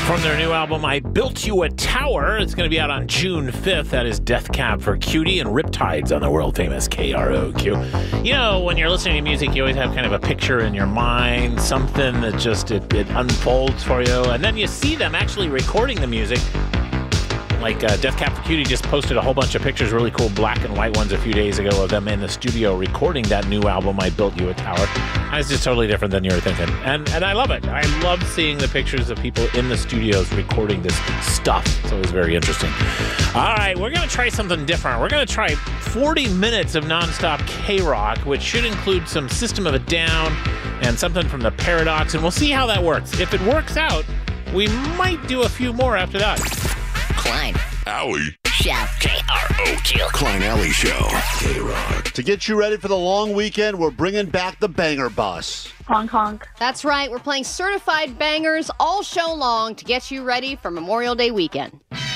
From their new album, I Built You a Tower. It's going to be out on June 5th. That is Death Cab for Cutie and Riptides on the world-famous KROQ. You know, when you're listening to music, you always have kind of a picture in your mind, something that just, it unfolds for you. And then you see them actually recording the music. Like Death Cab for Cutie just posted a whole bunch of pictures, really cool black and white ones a few days ago of them in the studio recording that new album, I Built You a Tower. And it's just totally different than you were thinking. And I love it. I love seeing the pictures of people in the studios recording this stuff. It's always very interesting. All right, we're going to try something different. We're going to try 40 minutes of nonstop K-Rock, which should include some System of a Down and something from the Paradox, and we'll see how that works. If it works out, we might do a few more after that. Klein Alley Show. KROQ. Klein Alley Show. K-Rock. To get you ready for the long weekend, we're bringing back the Banger Bus. Honk, honk. That's right. We're playing certified bangers all show long to get you ready for Memorial Day weekend.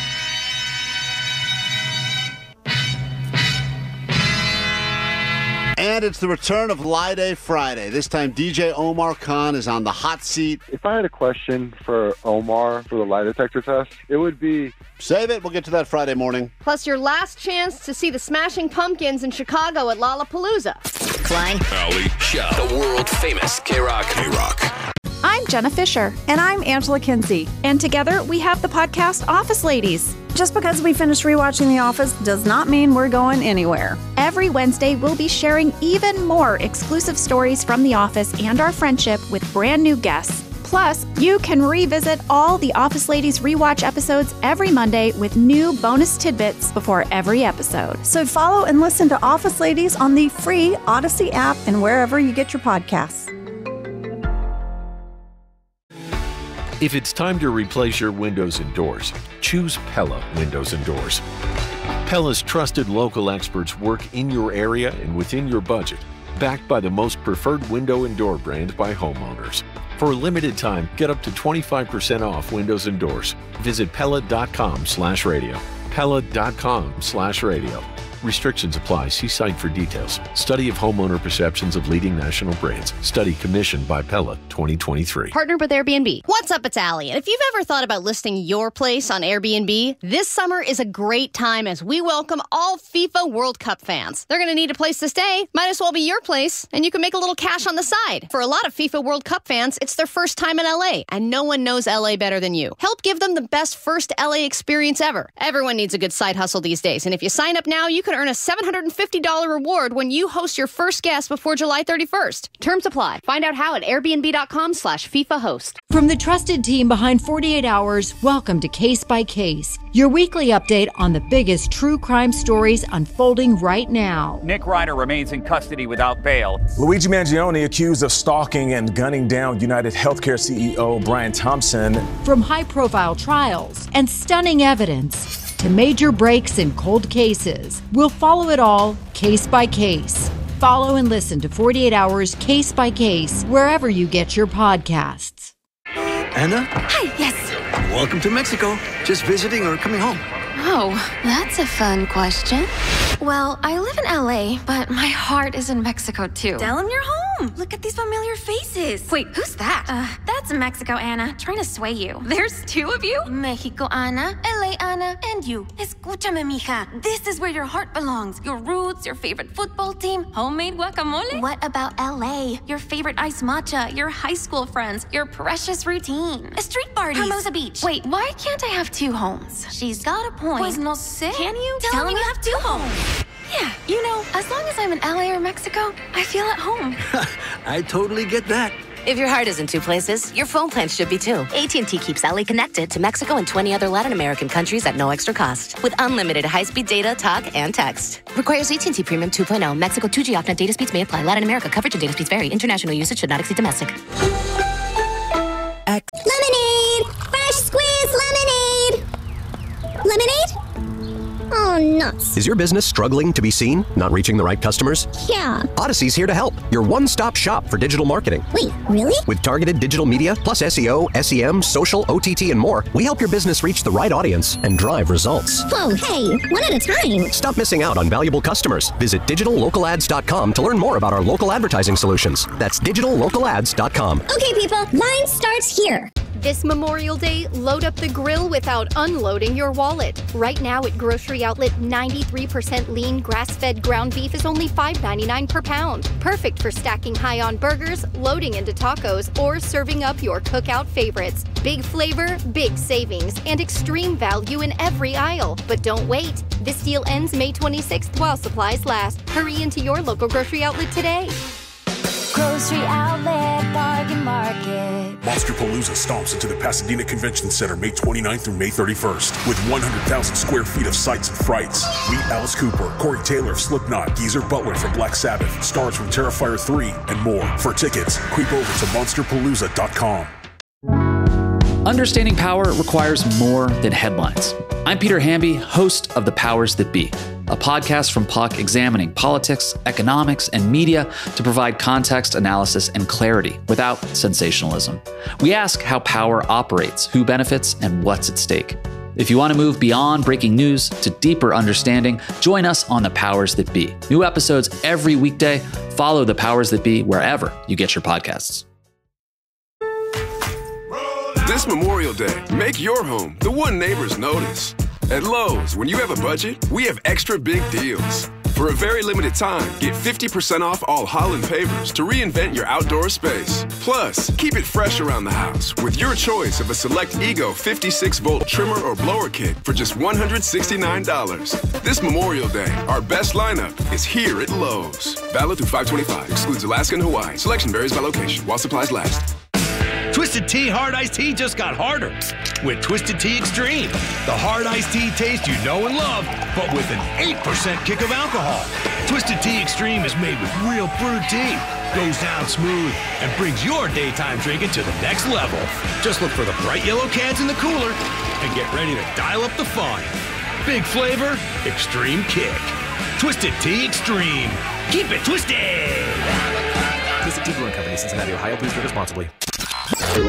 And it's the return of Lie Day Friday. This time, DJ Omar Khan is on the hot seat. If I had a question for Omar for the lie detector test, it would be... Save it. We'll get to that Friday morning. Plus your last chance to see the Smashing Pumpkins in Chicago at Lollapalooza. Klein Alley Show. The world-famous K-Rock. K-Rock. I'm Jenna Fisher. And I'm Angela Kinsey. And together we have the podcast Office Ladies. Just because we finished rewatching The Office does not mean we're going anywhere. Every Wednesday, we'll be sharing even more exclusive stories from The Office and our friendship with brand new guests. Plus, you can revisit all the Office Ladies rewatch episodes every Monday with new bonus tidbits before every episode. So follow and listen to Office Ladies on the free Odyssey app and wherever you get your podcasts. If it's time to replace your windows and doors, choose Pella Windows and Doors. Pella's trusted local experts work in your area and within your budget, backed by the most preferred window and door brand by homeowners. For a limited time, get up to 25% off windows and doors. Visit Pella.com/radio. Pella.com/radio. Restrictions apply. See site for details. Study of homeowner perceptions of leading national brands. Study commissioned by Pella 2023. Partnered with Airbnb. What's up, it's Allie. And if you've ever thought about listing your place on Airbnb, this summer is a great time as we welcome all FIFA World Cup fans. They're going to need a place to stay. Might as well be your place, and you can make a little cash on the side. For a lot of FIFA World Cup fans, it's their first time in LA, and no one knows LA better than you. Help give them the best first LA experience ever. Everyone needs a good side hustle these days, and if you sign up now, you can earn a $750 reward when you host your first guest before July 31st. Terms apply. Find out how at airbnb.com/FIFA host. From the trusted team behind 48 Hours, welcome to Case by Case, your weekly update on the biggest true crime stories unfolding right now. Nick Ryder remains in custody without bail. Luigi Mangione accused of stalking and gunning down United Healthcare CEO Brian Thompson. From high-profile trials and stunning evidence to major breaks in cold cases, we'll follow it all case by case. Follow and listen to 48 Hours Case by Case wherever you get your podcasts. Anna? Hi, yes. Welcome to Mexico. Just visiting or coming home? Oh, that's a fun question. Well, I live in LA, but my heart is in Mexico too. Tell them you're home. Look at these familiar faces. Wait, who's that? That's Mexico, Anna, trying to sway you. There's two of you? Mexico, Anna, LA, Anna, and you. Escúchame, mija. This is where your heart belongs. Your roots, your favorite football team, homemade guacamole. What about LA? Your favorite iced matcha, your high school friends, your precious routine. Street parties. Hermosa Beach. Wait, why can't I have two homes? She's got a point. Pues no sé. Can you? Tell them you have two homes. Yeah, you know, as long as I'm in LA or Mexico, I feel at home. I totally get that. If your heart is in two places, your phone plan should be too. AT&T keeps LA connected to Mexico and 20 other Latin American countries at no extra cost. With unlimited high-speed data, talk, and text. Requires AT&T Premium 2.0. Mexico 2G off-net data speeds may apply. Latin America coverage and data speeds vary. International usage should not exceed domestic. Lemonade! Fresh squeezed lemonade! Lemonade? Oh, nuts. Is your business struggling to be seen? Not reaching the right customers? Yeah. Odyssey's here to help. Your one-stop shop for digital marketing. Wait, really? With targeted digital media, plus SEO, SEM, social, OTT, and more, we help your business reach the right audience and drive results. Whoa, hey, one at a time. Stop missing out on valuable customers. Visit digitallocalads.com to learn more about our local advertising solutions. That's digitallocalads.com. Okay, people, line starts here. This Memorial Day, load up the grill without unloading your wallet. Right now at Grocery Outlet, 93% lean grass-fed ground beef is only $5.99 per pound. Perfect for stacking high on burgers, loading into tacos, or serving up your cookout favorites. Big flavor, big savings, and extreme value in every aisle. But don't wait. This deal ends May 26th while supplies last. Hurry into your local Grocery Outlet today. Grocery Outlet Bargain Market. Monsterpalooza stomps into the Pasadena Convention Center May 29th through May 31st with 100,000 square feet of sights and frights. Meet Alice Cooper, Corey Taylor of Slipknot, Geezer Butler from Black Sabbath, stars from Terrifier 3, and more. For tickets, creep over to monsterpalooza.com. Understanding power requires more than headlines. I'm Peter Hamby, host of The Powers That Be, a podcast from Puck examining politics, economics, and media to provide context, analysis, and clarity without sensationalism. We ask how power operates, who benefits, and what's at stake. If you want to move beyond breaking news to deeper understanding, join us on The Powers That Be. New episodes every weekday. Follow The Powers That Be wherever you get your podcasts. This Memorial Day, make your home the one neighbors notice. At Lowe's, when you have a budget, we have extra big deals. For a very limited time, get 50% off all Holland pavers to reinvent your outdoor space. Plus, keep it fresh around the house with your choice of a select Ego 56-volt trimmer or blower kit for just $169. This Memorial Day, our best lineup is here at Lowe's. Valid through 5/25. Excludes Alaska and Hawaii. Selection varies by location while supplies last. Twisted Tea Hard Iced Tea just got harder with Twisted Tea Extreme. The hard iced tea taste you know and love, but with an 8% kick of alcohol. Twisted Tea Extreme is made with real brewed tea, goes down smooth, and brings your daytime drinking to the next level. Just look for the bright yellow cans in the cooler and get ready to dial up the fun. Big flavor, extreme kick. Twisted Tea Extreme. Keep it twisted! Twisted Tea Brewing Company, Cincinnati, Ohio. Please drink responsibly.